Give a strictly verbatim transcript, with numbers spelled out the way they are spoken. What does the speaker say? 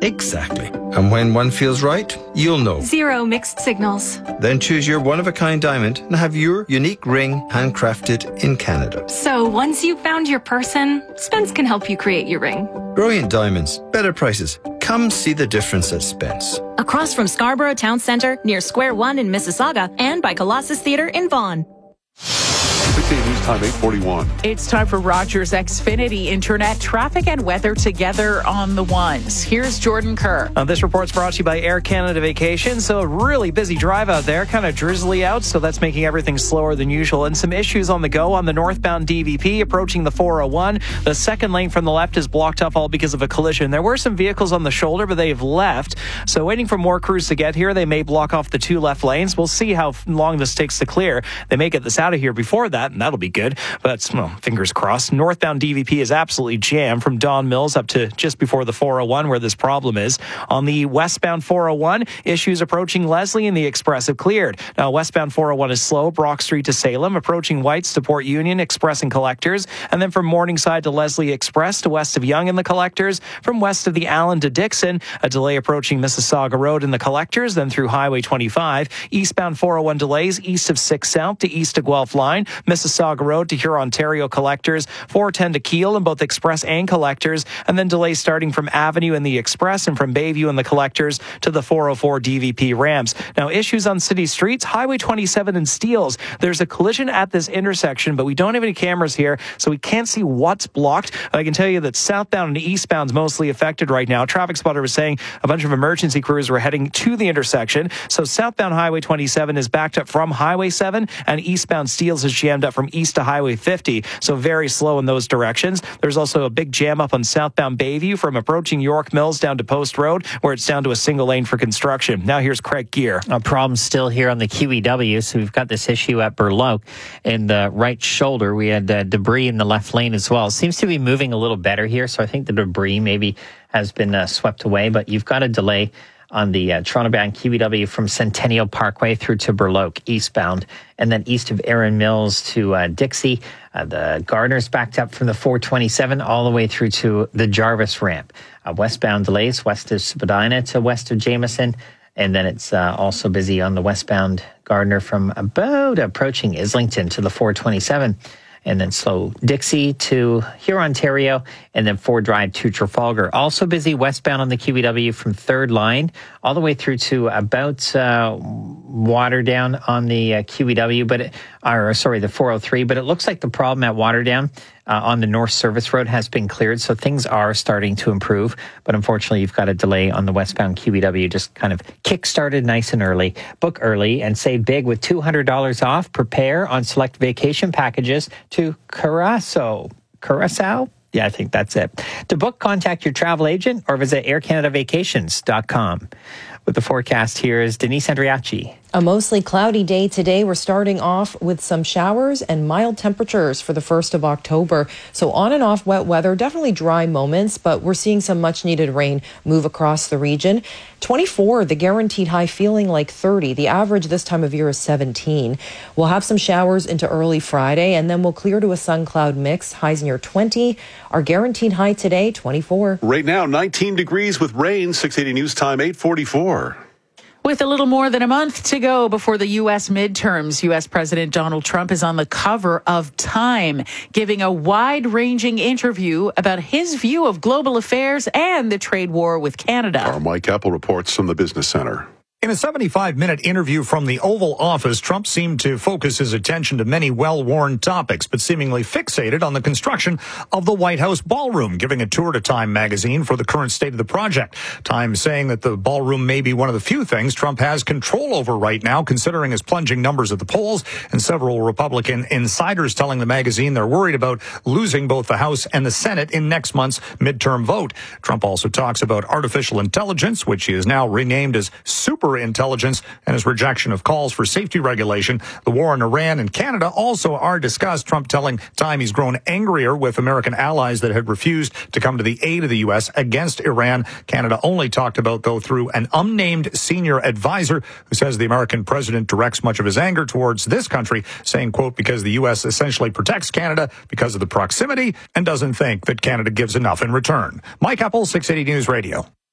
Exactly. And when one feels right, you'll know. Zero mixed signals. Then choose your one-of-a-kind diamond and have your unique ring handcrafted in Canada. So once you've found your person, Spence can help you create your ring. Brilliant diamonds, better prices. Come see the difference at Spence. Across from Scarborough Town Centre, near Square One in Mississauga, and by Colossus Theatre in Vaughan. sixteen News Time, eight forty-one. It's time for Rogers Xfinity Internet, traffic and weather together on the ones. Here's Jordan Kerr. Uh, this report's brought to you by Air Canada Vacation. So a really busy drive out there, kind of drizzly out, so that's making everything slower than usual. And some issues on the go on the northbound D V P approaching the four oh one. The second lane from the left is blocked up all because of a collision. There were some vehicles on the shoulder, but they've left. So waiting for more crews to get here. They may block off the two left lanes. We'll see how long this takes to clear. They may get this out of here before that, and that'll be good. But, well, fingers crossed. Northbound D V P is absolutely jammed from Don Mills up to just before the four oh one where this problem is. On the westbound four oh one, issues approaching Leslie and the Express have cleared. Now, westbound four oh one is slow. Brock Street to Salem, approaching Whites to Port Union, Express and Collectors. And then from Morningside to Leslie Express to west of Yonge and the Collectors. From west of the Allen to Dixon, a delay approaching Mississauga Road and the Collectors. Then through Highway twenty-five. Eastbound four oh one delays east of six South to east of Guelph Line. Mississauga Road to Huron-Ontario Collectors, four ten to Kiel in both Express and Collectors, and then delays starting from Avenue in the Express and from Bayview in the Collectors to the four oh four D V P ramps. Now, issues on city streets, Highway twenty-seven and Steeles. There's a collision at this intersection, but we don't have any cameras here, so we can't see what's blocked. I can tell you that southbound and eastbound's mostly affected right now. Traffic Spotter was saying a bunch of emergency crews were heading to the intersection, so southbound Highway twenty-seven is backed up from Highway seven, and eastbound Steeles is jammed up from east to Highway fifty, so very slow in those directions. There's also a big jam up on southbound Bayview from approaching York Mills down to Post Road, where it's down to a single lane for construction. Now here's Craig Gear. A problem still here on the Q E W, so we've got this issue at Burloak in the right shoulder. We had uh, debris in the left lane as well. It seems to be moving a little better here, so I think the debris maybe has been uh, swept away, but you've got a delay on the uh, Toronto-bound Q E W from Centennial Parkway through to Burloak, eastbound, and then east of Erin Mills to uh, Dixie. Uh, the Gardner's backed up from the four twenty-seven all the way through to the Jarvis ramp. Uh, westbound delays west of Spadina to west of Jameson, and then it's uh, also busy on the westbound Gardner from about approaching Islington to the four twenty-seven. And then slow Dixie to Huron-Ontario, and then Ford Drive to Trafalgar. Also busy westbound on the Q E W from third line all the way through to about uh, Waterdown on the uh, Q E W, but it, or sorry, the four oh three. But it looks like the problem at Waterdown uh, on the North Service Road has been cleared, so things are starting to improve. But unfortunately, you've got a delay on the westbound Q E W. Just kind of kick-started nice and early. Book early and save big with two hundred dollars off. Prepare on select vacation packages to Curacao. Curacao? Yeah, I think that's it. To book, contact your travel agent or visit air canada vacations dot com. With the forecast, here is Denise Andriachi. A mostly cloudy day today. We're starting off with some showers and mild temperatures for the first of October. So on and off wet weather, definitely dry moments, but we're seeing some much needed rain move across the region. twenty-four, the guaranteed high, feeling like thirty. The average this time of year is seventeen. We'll have some showers into early Friday, and then we'll clear to a sun cloud mix. Highs near twenty. Our guaranteed high today, twenty-four. Right now, nineteen degrees with rain. six eighty News Time, eight forty-four. With a little more than a month to go before the U S midterms, U S President Donald Trump is on the cover of Time, giving a wide-ranging interview about his view of global affairs and the trade war with Canada. Our Mike Apple reports from the Business Center. In a seventy-five minute interview from the Oval Office, Trump seemed to focus his attention to many well-worn topics, but seemingly fixated on the construction of the White House ballroom, giving a tour to Time magazine for the current state of the project. Time saying that the ballroom may be one of the few things Trump has control over right now, considering his plunging numbers at the polls, and several Republican insiders telling the magazine they're worried about losing both the House and the Senate in next month's midterm vote. Trump also talks about artificial intelligence, which he has now renamed as super intelligence, and his rejection of calls for safety regulation. The war in Iran and Canada also are discussed. Trump telling Time he's grown angrier with American allies that had refused to come to the aid of the U S against Iran. Canada only talked about, though, through an unnamed senior advisor who says the American president directs much of his anger towards this country, saying, quote, because the U S essentially protects Canada because of the proximity and doesn't think that Canada gives enough in return. Mike Apple, six eighty News Radio.